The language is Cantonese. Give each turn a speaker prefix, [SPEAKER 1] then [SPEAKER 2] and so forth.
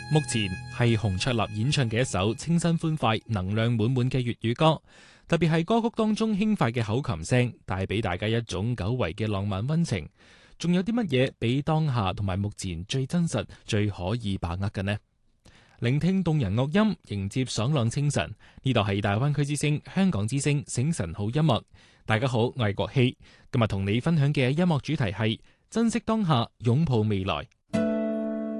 [SPEAKER 1] 目前係洪卓立演唱嘅一首清新歡快、能量滿滿嘅粵語歌，特別係歌曲當中輕快嘅口琴聲，帶俾大家一種久違嘅浪漫溫情。仲有啲乜嘢比當下同埋目前最真實、最可以把握嘅呢？聆聽動人樂音，迎接爽朗清晨。呢度係大灣區之聲、香港之聲醒晨好音樂。大家好，我係國希，今日同你分享嘅音樂主題係珍惜當下，擁抱未來。